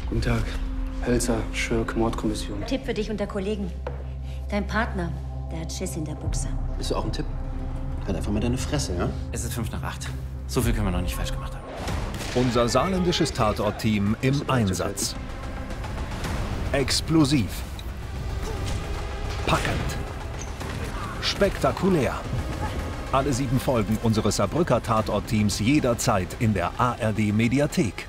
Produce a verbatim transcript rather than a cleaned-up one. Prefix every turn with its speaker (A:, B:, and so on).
A: Guten Tag. Hölzer, Schürk, Mordkommission.
B: Tipp für dich unter Kollegen. Dein Partner, der hat Schiss in der Buchse.
C: Ist du auch ein Tipp? Halt einfach mal deine Fresse, ja?
D: Es ist fünf nach acht. So viel können wir noch nicht falsch gemacht haben.
E: Unser saarländisches Tatortteam im Einsatz. Explosiv. Packend. Spektakulär. Alle sieben Folgen unseres Saarbrücker Tatortteams jederzeit in der A R D Mediathek.